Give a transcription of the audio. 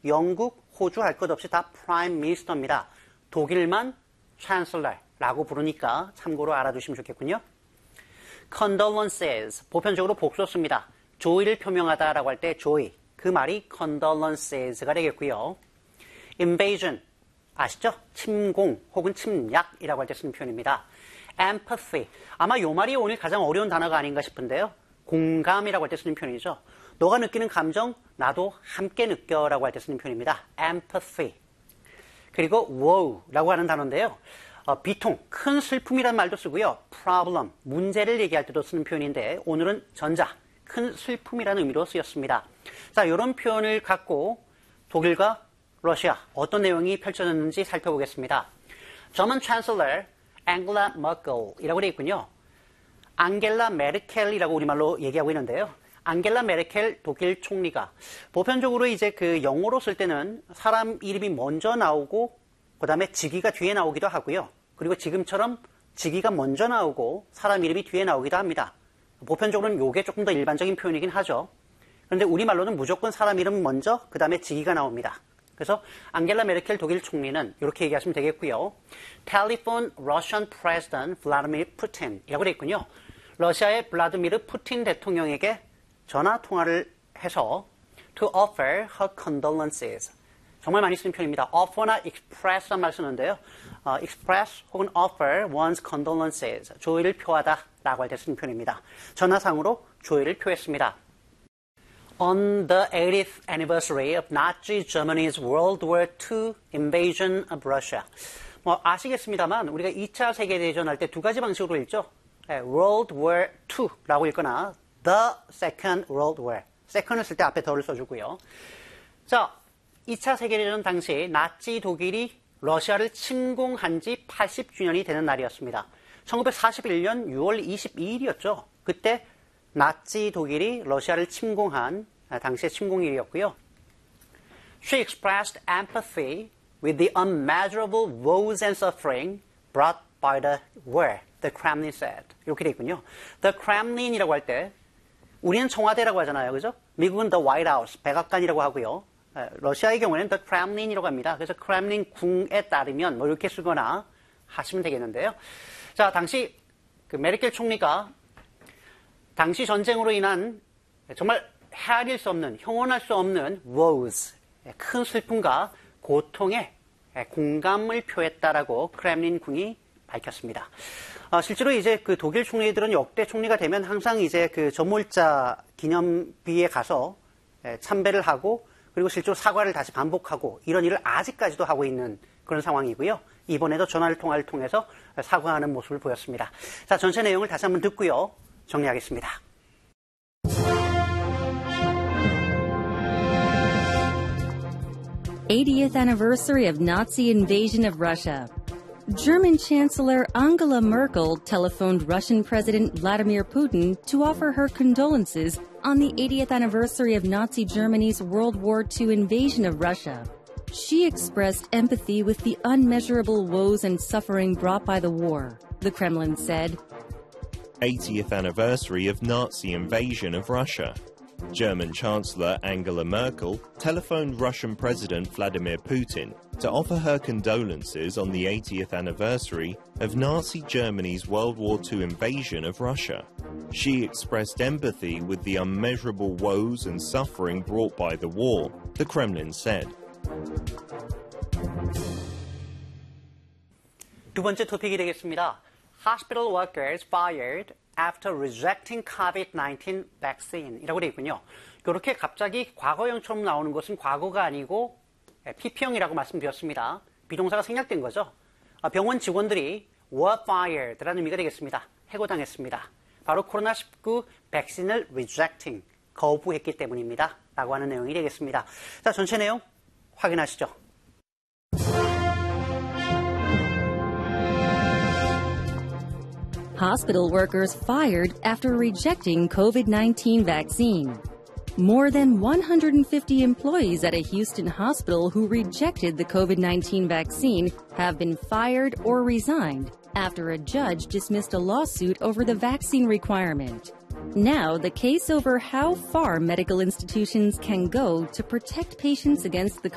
영국, 호주 할 것 없이 다 프라임 미니스터입니다. 독일만 chancellor라고 부르니까 참고로 알아두시면 좋겠군요. condolences, 보편적으로 복수 씁니다. 조의를 표명하다라고 할 때 조의, 그 말이 condolences가 되겠고요. invasion, 아시죠? 침공 혹은 침략이라고 할 때 쓰는 표현입니다. empathy, 아마 요 말이 오늘 가장 어려운 단어가 아닌가 싶은데요. 공감이라고 할 때 쓰는 표현이죠. 너가 느끼는 감정, 나도 함께 느껴라고 할 때 쓰는 표현입니다. empathy. 그리고 woe라고 하는 단어인데요. 비통, 큰 슬픔이란 말도 쓰고요. problem, 문제를 얘기할 때도 쓰는 표현인데 오늘은 전자, 큰 슬픔이라는 의미로 쓰였습니다. 자, 이런 표현을 갖고 독일과 러시아 어떤 내용이 펼쳐졌는지 살펴보겠습니다. German Chancellor Angela Merkel이라고 되어 있군요. 앙겔라 메르켈이라고 우리말로 얘기하고 있는데요. 앙겔라 메르켈 독일 총리가 보편적으로 이제 그 영어로 쓸 때는 사람 이름이 먼저 나오고 그 다음에 직위가 뒤에 나오기도 하고요. 그리고 지금처럼 직위가 먼저 나오고 사람 이름이 뒤에 나오기도 합니다. 보편적으로는 이게 조금 더 일반적인 표현이긴 하죠. 그런데 우리말로는 무조건 사람 이름 먼저 그 다음에 직위가 나옵니다. 그래서 앙겔라 메르켈 독일 총리는 이렇게 얘기하시면 되겠고요. Telephone Russian President Vladimir Putin이라고 되어 있군요. 러시아의 블라디미르 푸틴 대통령에게 전화 통화를 해서 to offer her condolences. 정말 많이 쓰는 표현입니다. offer나 express란 말 쓰는데요. express 혹은 offer one's condolences. 조의를 표하다 라고 할 때 쓰는 표현입니다. 전화상으로 조의를 표했습니다. On the 80th anniversary of Nazi Germany's World War II invasion of Russia. 뭐 아시겠습니다만 우리가 2차 세계대전 할 때 두 가지 방식으로 읽죠. World War II라고 읽거나 The Second World War. second을 쓸 때 앞에 더를 써주고요. 자, 2차 세계대전 당시 나치 독일이 러시아를 침공한 지 80주년이 되는 날이었습니다. 1941년 6월 22일이었죠. 그때 나치 독일이 러시아를 침공한 당시의 침공일이었고요. She expressed empathy with the unmeasurable woes and suffering brought by the war, the Kremlin said. 이렇게 돼 있군요. The Kremlin이라고 할 때 우리는 청와대라고 하잖아요. 그죠? 미국은 The White House, 백악관이라고 하고요. 러시아의 경우에는 The Kremlin이라고 합니다. 그래서 크렘린 궁에 따르면 뭐 이렇게 쓰거나 하시면 되겠는데요. 자, 당시 그 메르켈 총리가 당시 전쟁으로 인한 정말 헤아릴 수 없는, 형언할 수 없는 woes, 큰 슬픔과 고통에 공감을 표했다라고 크렘린 궁이 밝혔습니다. 실제로 이제 그 독일 총리들은 역대 총리가 되면 항상 이제 그 전몰자 기념비에 가서 참배를 하고 그리고 실제로 사과를 다시 반복하고 이런 일을 아직까지도 하고 있는 그런 상황이고요. 이번에도 전화를 통해서 사과하는 모습을 보였습니다. 자, 전체 내용을 다시 한번 듣고요. 정리하겠습니다. '80th anniversary of Nazi invasion of Russia. German Chancellor Angela Merkel telephoned Russian President Vladimir Putin to offer her condolences on the 80th anniversary of Nazi Germany's World War II invasion of Russia. She expressed empathy with the unmeasurable woes and suffering brought by the war, the Kremlin said. 80th anniversary of Nazi invasion of Russia. German Chancellor Angela Merkel telephoned Russian President Vladimir Putin to offer her condolences on the 80th anniversary of Nazi Germany's World War II invasion of Russia. She expressed empathy with the unmeasurable woes and suffering brought by the war, the Kremlin said. 두 번째 토픽이 되겠습니다. Hospital workers fired after rejecting COVID-19 vaccine 이라고 되어 있군요. 이렇게 갑자기 과거형처럼 나오는 것은 과거가 아니고 PP형이라고 말씀드렸습니다. 비동사가 생략된 거죠. 병원 직원들이 were fired라는 의미가 되겠습니다. 해고당했습니다. 바로 코로나19 백신을 rejecting, 거부했기 때문입니다. 라고 하는 내용이 되겠습니다. 자, 전체 내용 확인하시죠. Hospital workers fired after rejecting COVID-19 vaccine. More than 150 employees at a Houston hospital who rejected the COVID-19 vaccine have been fired or resigned after a judge dismissed a lawsuit over the vaccine requirement. Now, the case over how far medical institutions can go to protect patients against the